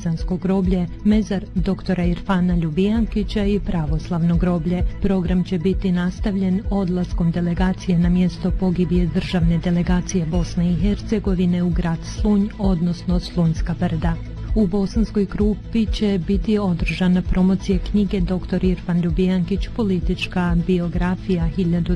Partisansko groblje, mezar doktora Irfana Ljubijankića i pravoslavno groblje. Program će biti nastavljen odlaskom delegacije na mjesto pogibije državne delegacije Bosne i Hercegovine u grad Slunj, odnosno Slunjska brda. U Bosanskoj Krupi će biti održana promocija knjige Dr. Irfan Ljubijankić, politička biografija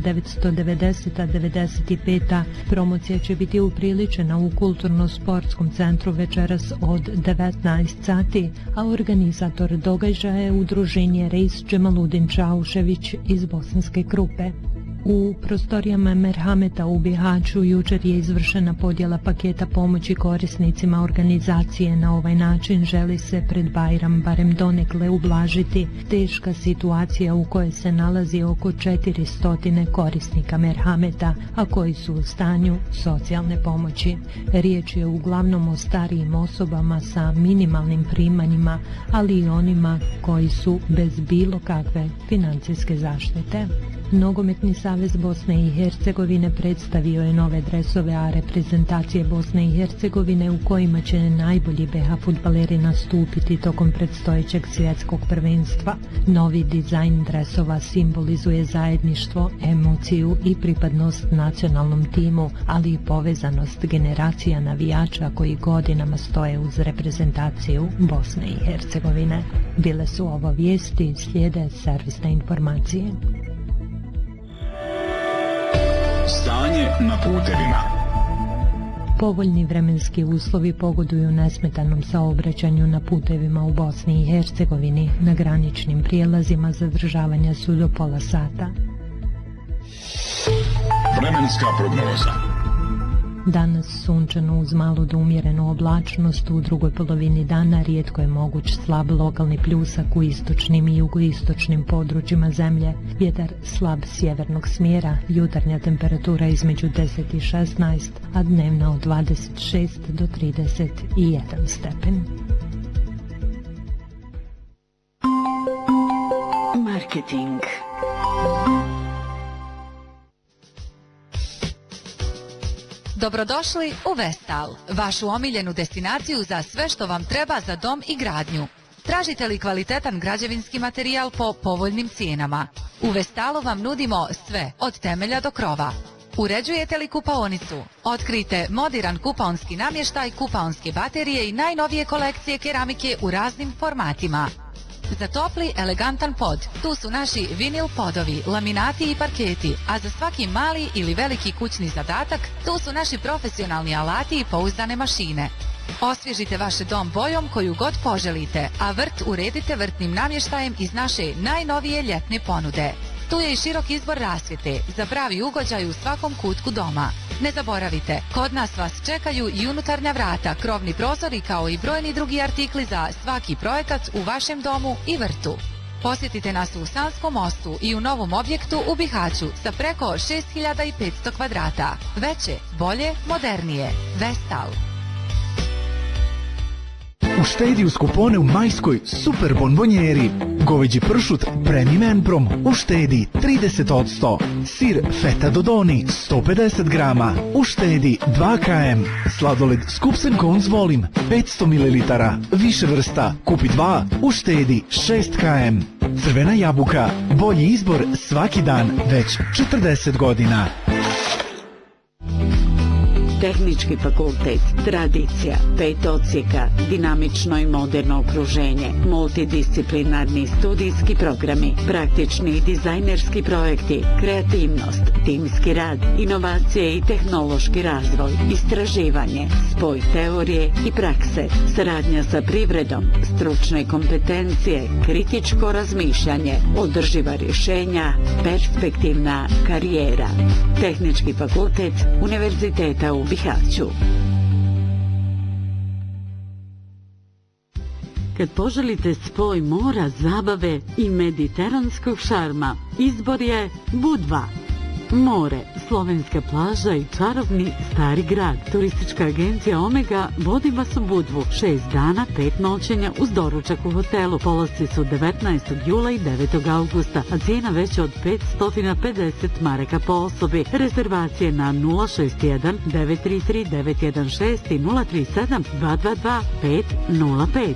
1990-95. Promocija će biti upriličena u Kulturno-sportskom centru večeras od 19 sati, a organizator događaja je udruženje Reis Džemaludin Čaušević iz Bosanske Krupe. U prostorijama Merhameta u Bihaću jučer je izvršena podjela paketa pomoći korisnicima organizacije. Na ovaj način želi se pred Bajram barem donekle ublažiti teška situacija u kojoj se nalazi oko 400 korisnika Merhameta, a koji su u stanju socijalne pomoći. Riječ je uglavnom o starijim osobama sa minimalnim primanjima, ali i onima koji su bez bilo kakve financijske zaštite. Nogometni savez Bosne i Hercegovine predstavio je nove dresove A reprezentacije Bosne i Hercegovine u kojima će najbolji BH fudbaleri nastupiti tokom predstojećeg svjetskog prvenstva. Novi dizajn dresova simbolizuje zajedništvo, emociju i pripadnost nacionalnom timu, ali i povezanost generacija navijača koji godinama stoje uz reprezentaciju Bosne i Hercegovine. Bile su ovo vijesti, slijede servisne informacije. Stanje na putevima. Povoljni vremenski uslovi pogoduju nesmetanom saobraćanju na putevima u Bosni i Hercegovini. Na graničnim prijelazima zadržavanja su do pola sata. Vremenska prognoza. Danas sunčano uz malu do umjerenu oblačnost, u drugoj polovini dana rijetko je moguć slab lokalni pljusak u istočnim i jugoistočnim područjima zemlje. Vjetar slab sjevernog smjera, jutarnja temperatura između 10 i 16, a dnevna od 26 do 31 stepen. Marketing. Dobrodošli u Vestal, vašu omiljenu destinaciju za sve što vam treba za dom i gradnju. Tražite li kvalitetan građevinski materijal po povoljnim cijenama? U Vestalu vam nudimo sve, od temelja do krova. Uređujete li kupaonicu? Otkrite moderan kupaonski namještaj, kupaonske baterije i najnovije kolekcije keramike u raznim formatima. Za topli, elegantan pod, tu su naši vinil podovi, laminati i parketi, a za svaki mali ili veliki kućni zadatak, tu su naši profesionalni alati i pouzdane mašine. Osvježite vaš dom bojom koju god poželite, a vrt uredite vrtnim namještajem iz naše najnovije ljetne ponude. Tu je i širok izbor rasvjete, za pravi ugođaj u svakom kutku doma. Ne zaboravite, kod nas vas čekaju i unutarnja vrata, krovni prozori kao i brojni drugi artikli za svaki projekat u vašem domu i vrtu. Posjetite nas u Sanskom mostu i u novom objektu u Bihaću sa preko 6500 kvadrata. Veće, bolje, modernije. Vestal. Uštedi uz kupone u majskoj super bonbonjeri. Goveđi pršut Premium Enprom uštedi 30%. Sir Feta Dodoni 150 grama uštedi 2 km. Sladoled Scoops & Cones Volim 500 ml. Više vrsta, kupi 2, uštedi 6 km. Crvena jabuka, bolji izbor svaki dan već 40 godina. Tehnički fakultet, tradicija, 5 odsjeka, dinamično i moderno okruženje, multidisciplinarni studijski programi, praktični i dizajnerski projekti, kreativnost, timski rad, inovacije i tehnološki razvoj, istraživanje, spoj teorije i prakse, saradnja sa privredom, stručne kompetencije, kritičko razmišljanje, održiva rješenja, perspektivna karijera. Tehnički fakultet Univerziteta u Bihaću. Kad poželite spoj mora, zabave i mediteranskog šarma, izbor je Budva. More, slovenska plaža i čarobni stari grad. Turistička agencija Omega vodi vas u Budvu 6 dana, 5 noćenja uz doručak u hotelu. Polasci su 19. jula i 9. augusta, a cijena veća od 550 maraka po osobi. Rezervacije na 061 933 916 i 037 222 505.